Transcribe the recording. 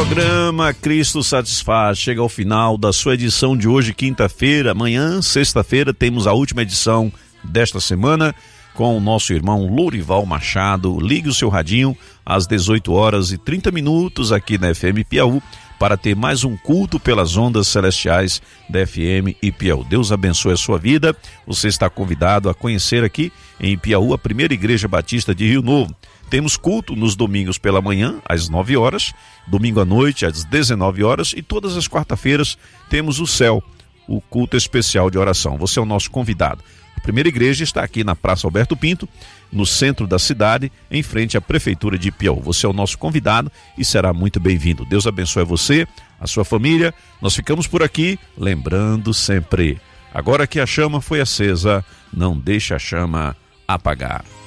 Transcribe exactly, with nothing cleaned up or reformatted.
Programa Cristo Satisfaz chega ao final da sua edição de hoje, quinta-feira. Amanhã, sexta-feira, temos a última edição desta semana com o nosso irmão Lourival Machado. Ligue o seu radinho às dezoito horas e trinta minutos aqui na F M Piauí para ter mais um culto pelas ondas celestiais da F M e Piauí. Deus abençoe a sua vida. Você está convidado a conhecer aqui em Piauí a primeira igreja batista de Rio Novo. Temos culto nos domingos pela manhã, às nove horas, domingo à noite, às dezenove horas, e todas as quarta-feiras temos o céu, o culto especial de oração. Você é o nosso convidado. A primeira igreja está aqui na Praça Alberto Pinto, no centro da cidade, em frente à Prefeitura de Piauí. Você é o nosso convidado e será muito bem-vindo. Deus abençoe você, a sua família. Nós ficamos por aqui, lembrando sempre, agora que a chama foi acesa, não deixe a chama apagar.